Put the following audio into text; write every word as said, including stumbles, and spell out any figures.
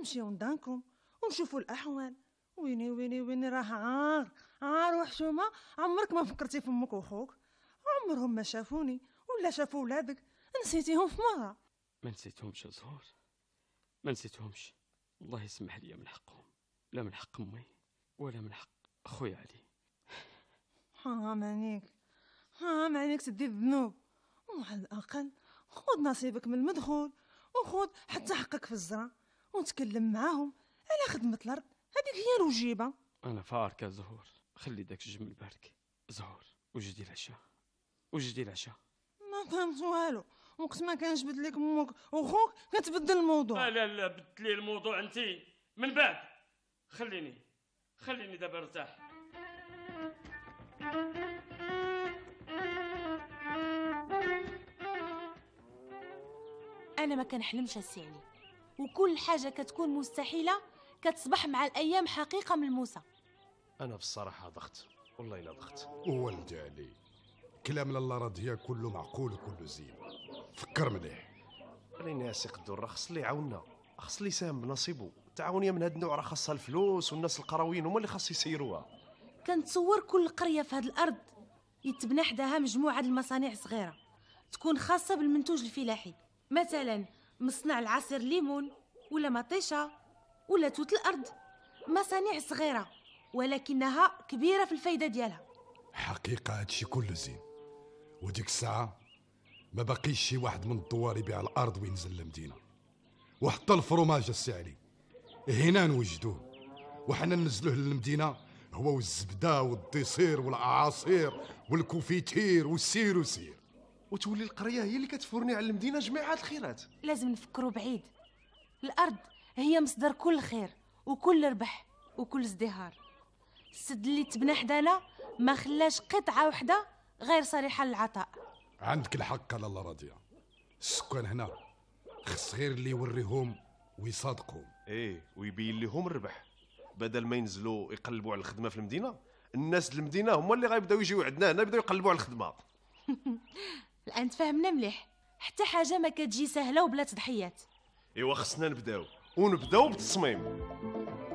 نمشيو ندانكم ونشوفوا الاحوال. ويني ويني ويني راه عار عار وحشومه. عمرك ما فكرتي في امك وخوك؟ عمرهم ما شافوني ولا شافوا ولادك؟ نسيتيهم في مره؟ ما نسيتهمش زهور، ما نسيتهمش. الله يسمح لي من حقهم، لا من حق امي ولا من حق اخويا علي. حرام عليك، حرام عليك تدي الذنوب. وعلى الاقل خذ نصيبك من المدخول وخذ حتى حقك في الزرع وتكلم معاهم على خدمه الارض. هذيك هي الوجيبه. انا فاركه زهور، خلي داك الجمل بارك. زهور وجدي العشاء، وجدي العشاء. ما فهمت والو. وقت ما كانش جبد لك امك وخوك كتبدل الموضوع. لا لا بدلي الموضوع انتي من بعد. خليني خليني دابا ارتاح. انا ما كنحلمش السي علي، وكل حاجه كتكون مستحيله كتصبح مع الايام حقيقه ملموسه. انا بصراحه ضغط، والله الا ضغط. ولدي علي، كلام الله راضيه كله معقول وكله زين. فكر مليح. راني ناسي قدو راه خص اللي يعاوننا، خص اللي يساهم بنصيبه. التعاونيه من هاد النوع راه خاصها الفلوس، والناس القرويين هما اللي خاص يسيروها. كنتصور كل قريه في هاد الارض يتبنى حداها مجموعه المصانع صغيره تكون خاصه بالمنتوج الفلاحي، مثلا مصنع العصير ليمون ولا مطيشه ولا توت الارض. مصانع صغيره ولكنها كبيره في الفايده ديالها. حقيقه هادشي كله زين، وديك الساعه ما باقيش شي واحد من الدوار يبيع الارض وينزل للمدينه. وحتى الفروماج السي علي هنا نوجدوه وحنا ننزلوه للمدينه، هو والزبده والديسير والاعاصير والكوفيتير والسير وسير. وتولي القريه هي اللي كتفورني على المدينه جميع هاد الخيرات. لازم نفكروا بعيد. الارض هي مصدر كل خير وكل ربح وكل ازدهار. السد اللي تبنى حدانا ما خلاش قطعه وحده غير صريحه للعطاء. عندك الحق على الله راضيه. السكان هنا خص غير اللي يوريهم ويصادقهم. ايه ويبين لهم الربح، بدل ما ينزلوا يقلبوا على الخدمه في المدينه. الناس المدينه هما اللي غيبداو يجيو عندنا هنا يبداو يقلبوا على الخدمه. الان تفهمنا مليح. حتى حاجه ما كتجي سهله وبلا تضحيات. ايوا خصنا نبداو ونبداو بالتصميم.